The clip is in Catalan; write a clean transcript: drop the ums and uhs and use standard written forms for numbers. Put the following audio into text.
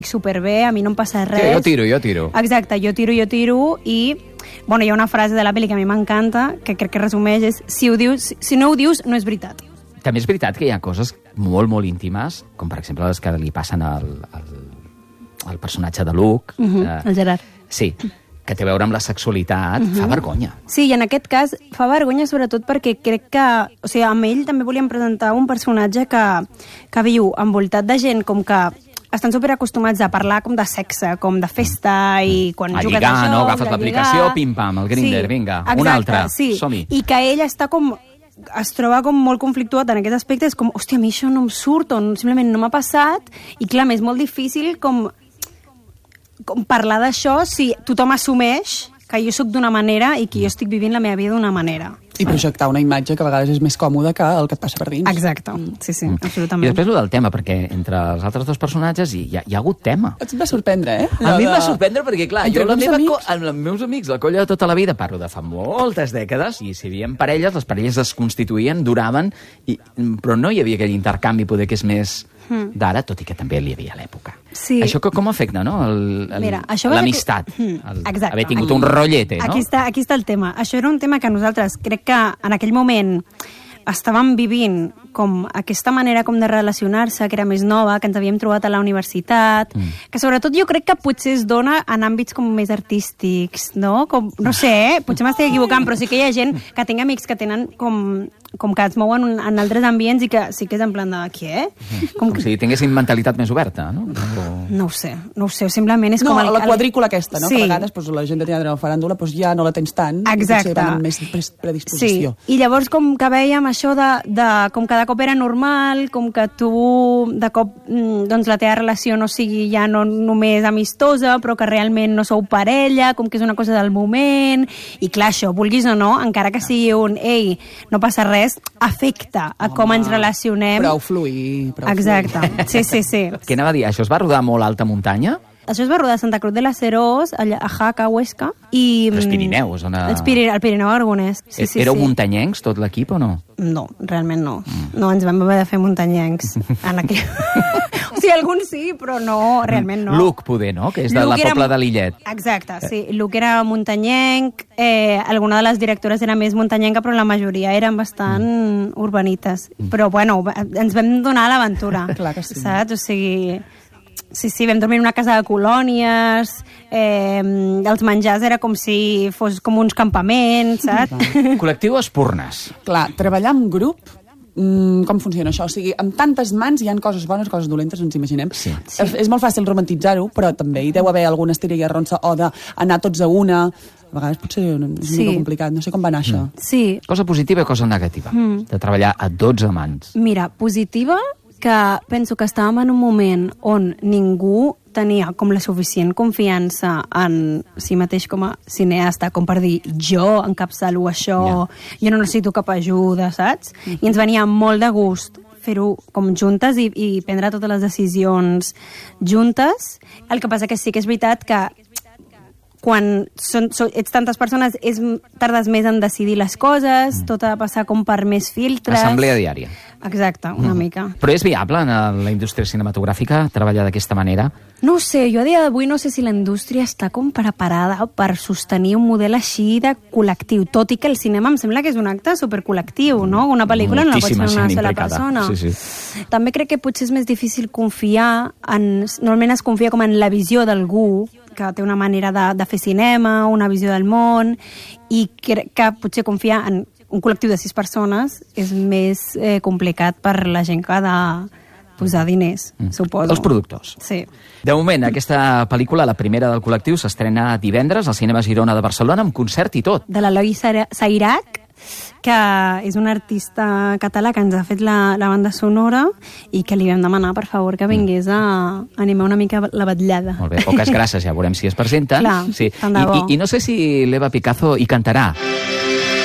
superbé, a mi no em passa res. Sí, jo tiro. Exacte, jo tiro i... Bueno, hi ha una frase de la pel·li que a mi m'encanta, que crec que resumeix, és si no ho dius, no és veritat. També és veritat que hi ha coses molt, molt íntimes, com per exemple les que li passen al personatge de Luke. El Gerard. Sí, que té a veure amb la sexualitat, fa vergonya. Sí, i en aquest cas fa vergonya sobretot perquè crec que... O sigui, amb ell també volíem presentar un personatge que viu envoltat de gent com que estan superacostumats a parlar com de sexe, com de festa i quan a jugues lligar, a jocs, no? Agafes l'aplicació, pim-pam, el Grindr, vinga, exacte, una altra, sí. som-hi. I que ell està com... es troba com molt conflictuat en aquest aspecte, és com, hòstia, a mi això no em surt, o simplement no m'ha passat, i clar, és molt difícil com parlar d'això si tothom assumeix que jo sóc d'una manera i que jo estic vivint la meva vida d'una manera. I projectar una imatge que a vegades és més còmoda que el que et passa per dins. Exacte, sí, absolutament. I després el del tema, perquè entre els altres dos personatges hi ha hagut tema. Et va sorprendre, eh? A mi em va sorprendre perquè, clar, Entre jo els amb els meus amics, la colla de tota la vida, parlo de fa moltes dècades, i si hi havia parelles, les parelles es constituïen, duraven, però no hi havia aquell intercanvi poder que és més d'ara, tot i que també hi havia a l'època. Sí. Això com afecta, no? L'amistat. Haver tingut un rotllete, no? Aquí està el tema. Això era un tema que nosaltres crec que en aquell moment estàvem vivint com aquesta manera com de relacionar-se, que era més nova, que ens havíem trobat a la universitat, que sobretot jo crec que potser es dona en àmbits com més artístics, no? Com, no sé, potser m'estic equivocant, però sí que hi ha gent que tinc amics que tenen com que es mouen en altres ambients i que sí que és en plan de què? Com si tinguessin mentalitat més oberta, no? No ho sé, simplement és com... No, la quadrícula aquesta, no? Sí. Que a vegades la gent que té a la faràndula ja no la tens tant. Exacte. Potser van amb més predisposició. Sí, i llavors com que vèiem això de com cada cop era normal, com que tu de cop doncs la teva relació no sigui ja no només amistosa, però que realment no sou parella, com que és una cosa del moment, i clar, això, vulguis o no, encara que sigui ei, no passa res, afecta a com ens relacionem. Prou fluir. Exacte, sí. Què anava a dir? Això es va rodar a molt alta muntanya? Això es va rodar a Santa Cruz de la Serós, a Jaca, a Huesca. I els Pirineus, on... El Pirineu Aragonès. Sí, Éreu muntanyencs, tot l'equip, o no? No, realment no. No, ens vam haver de fer muntanyencs. O sigui, alguns sí, però no, realment no. Luc, poder, no? Que és de la Pobla de Lillet. Exacte, sí. Luc era muntanyenc, alguna de les directores era més muntanyenca, però la majoria eren bastant urbanites. Però, bueno, ens vam donar a l'aventura. Clar que sí. Saps? O sigui... Sí, vam dormir en una casa de colònies, els menjars era com si fos com uns campaments, saps? Col·lectiu Espurnes. Clar, treballar en grup, com funciona això? O sigui, amb tantes mans hi ha coses bones, coses dolentes, ens imaginem. Sí. És molt fàcil romantitzar-ho, però també hi deu haver alguna estira i arronsa o d'anar tots a una... A vegades potser és una mica complicat, no sé com va anar això. Sí. Cosa positiva i cosa negativa, de treballar a 12 mans. Mira, positiva, que penso que estàvem en un moment on ningú tenia com la suficient confiança en si mateix com a cineasta, com per dir, jo encapçalo això, jo no necessito cap ajuda, saps? I ens venia molt de gust fer-ho com juntes i prendre totes les decisions juntes. El que passa que sí que és veritat que quan ets tantes persones tardes més en decidir les coses, tot ha de passar com per més filtres. Assemblea diària. Exacte, una mica. Però és viable en la indústria cinematogràfica treballar d'aquesta manera? No ho sé, jo a dia d'avui no sé si la indústria està com preparada per sostenir un model així de col·lectiu, tot i que el cinema em sembla que és un acte supercol·lectiu, no? Una pel·lícula no la pot fer una sola persona. Sí. També crec que potser és més difícil confiar normalment es confia com en la visió d'algú que té una manera de fer cinema, una visió del món, i crec que potser confiar en un col·lectiu de 6 persones és més complicat per la gent que ha de posar diners, suposo. Els productors. Sí. De moment, aquesta pel·lícula, la primera del col·lectiu, s'estrena divendres al Cinema Girona de Barcelona amb concert i tot. De l'Eloi Sairac, que és un artista català que ens ha fet la banda sonora i que li vam demanar, per favor, que vingués a animar una mica la vetllada. Molt bé, poques gràcies, ja veurem si es presenten. Clar, sí. tant de bo. I no sé si l'Eva Picazo hi cantarà.